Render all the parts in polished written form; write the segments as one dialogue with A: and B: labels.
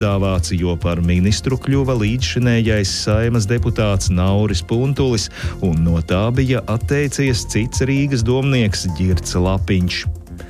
A: piedāvāts, jo par ministru kļuva līdzšinējais Saeimas deputāts Nauris Puntulis, un no tā bija atteicies cits Rīgas domnieks Ģirds Lapiņš.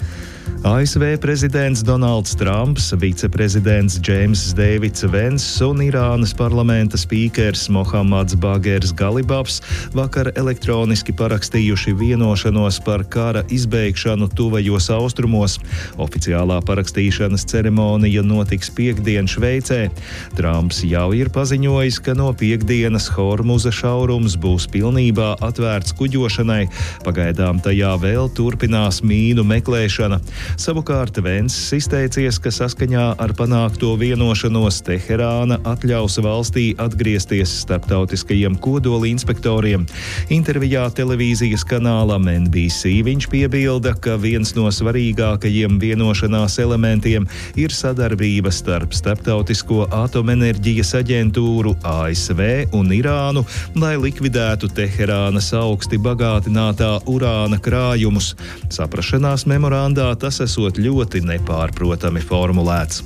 A: ASV prezidents Donalds Trumps, viceprezidents Džeimss Deivids Venss un Irānas parlamenta spīkers Mohammads Bagers Galibafs vakar elektroniski parakstījuši vienošanos par kara izbeigšanu tuvajos austrumos. Oficiālā parakstīšanas ceremonija notiks piektdien Šveicē. Trumps jau ir paziņojis, ka no piektdienas Hormuza šaurums būs pilnībā atvērts kuģošanai. Pagaidām tajā vēl turpinās mīnu meklēšana. Savukārt Venss izteicies, ka saskaņā ar panākto vienošanos Teherāna atļaus valstī atgriezties starptautiskajiem kodola inspektoriem. Intervijā televīzijas kanālam NBC viņš piebilda, ka viens no svarīgākajiem vienošanās elementiem ir sadarbība starp Starptautisko atomenerģijas aģentūru, ASV un Irānu, lai likvidētu Teherānas augsti bagātinātā urāna krājumus. Saprašanās memorandā tas esot ļoti nepārprotami formulēts.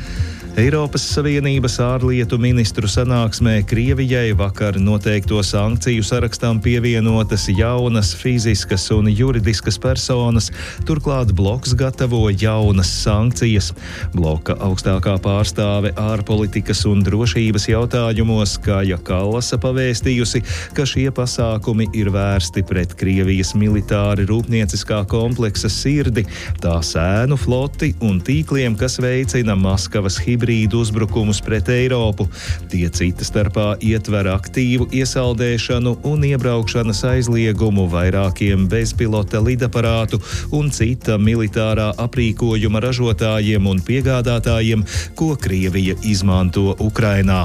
A: Eiropas Savienības ārlietu ministru sanāksmē Krievijai vakar noteikto sankciju sarakstam pievienotas jaunas fiziskas un juridiskas personas, turklāt bloks gatavo jaunas sankcijas. Bloka augstākā pārstāve ārpolitikas un drošības jautājumos Kaja Kallasa pavēstījusi, ka šie pasākumi ir vērsti pret Krievijas militāri rūpnieciskā kompleksa sirdi, tā sēnu floti un tīkliem, kas veicina Maskavas hibrīdu uzbrukumus pret Eiropu. Tie cita starpā ietver aktīvu iesaldēšanu un iebraukšanas aizliegumu vairākiem bezpilota lidaparātu un cita militārā aprīkojuma ražotājiem un piegādātājiem, ko Krievija izmanto Ukrainā.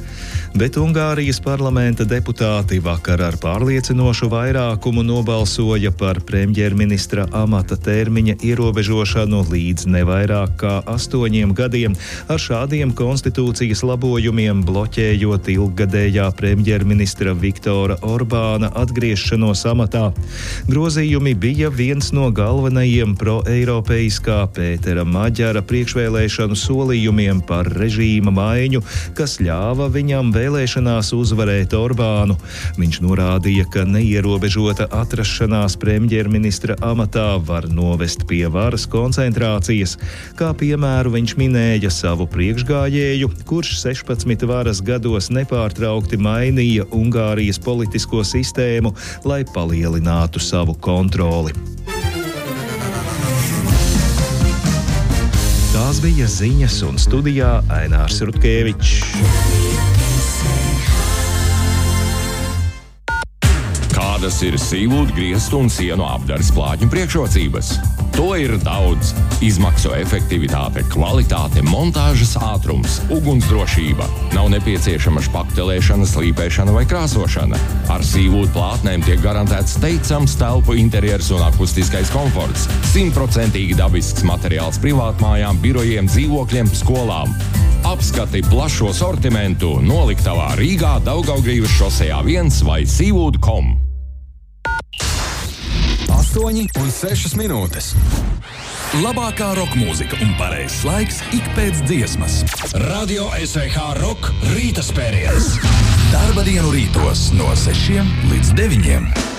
A: Bet Ungārijas parlamenta deputāti vakar ar pārliecinošu vairākumu nobalsoja par premjerministra amata termiņa ierobežošanu līdz nevairāk kā 8 gadiem, ar šādiem konstitūcijas labojumiem bloķējot ilggadējā premjerministra Viktora Orbāna atgriešanos amatā. Grozījumi bija viens no galvenajiem pro-eiropeiskā Pētera Maģara priekšvēlēšanu solījumiem par režīma maiņu, kas ļāva viņam vēlēšanās uzvarēt Orbānu. Viņš norādīja, ka neierobežota atrašanās premjerministra amatā var novest pie varas koncentrācijas. Kā piemēru viņš minēja savu priekšgājēju, kurš 16 varas gados nepārtraukti mainīja Ungārijas politisko sistēmu, lai palielinātu savu kontroli. Tās bija ziņas, un studijā Ainārs Rutkevičs.
B: Kādas ir sīvūdu, griestu un sienu apdares plātņu priekšrocības? To ir daudz. Izmaksu efektivitāte, kvalitāte, montāžas ātrums, ugunsdrošība. Nav nepieciešama špaktelēšana, slīpēšana vai krāsošana. Ar sīvūdu plātnēm tiek garantēts teicams telpu interjers un akustiskais komforts. 100% dabisks materiāls privātmājām, birojiem, dzīvokļiem, skolām. Apskati plašo sortimentu noliktavā Rīgā, Daugavgrīvas šosejā 1 vai sīvūdu.com.
C: 8,6 minūtes. Labākā roka mūzika un pareizs laiks ik pēc dziesmas. Radio SVH Rock rīta spēriens. Darba dienu rītos no 6 līdz 9.